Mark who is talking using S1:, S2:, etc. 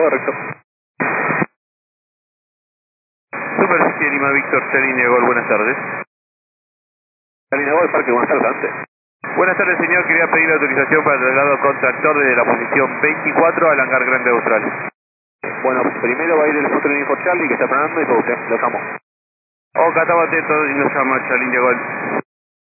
S1: Correcto.
S2: Superficie Lima Víctor, Charlie India Gol, buenas tardes.
S1: Charlie India Gol, Parque, buenas tardes, antes.
S2: Buenas tardes, señor. Quería pedir la autorización para el traslado con tractor desde la posición 24 al hangar grande austral.
S1: Bueno, primero va a ir el Foster Info Charlie que está frenando y después usted, lo llamo.
S2: Ok, estamos atentos y nos llama Charlie India Gol.